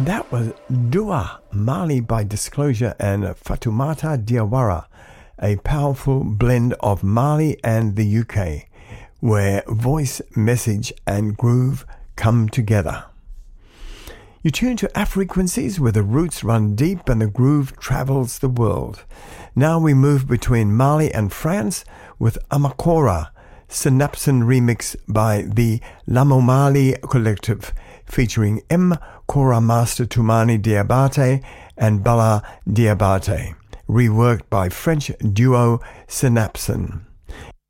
That was Dua, Mali by Disclosure, and Fatoumata Diawara, a powerful blend of Mali and the UK, where voice, message and groove come together. You tune to Afrequencies, where the roots run deep and the groove travels the world. Now we move between Mali and France with Amakora, Synapson remix by the Lamomali Collective, featuring M. Kora Master Toumani Diabate and Bala Diabate, reworked by French duo Synapson.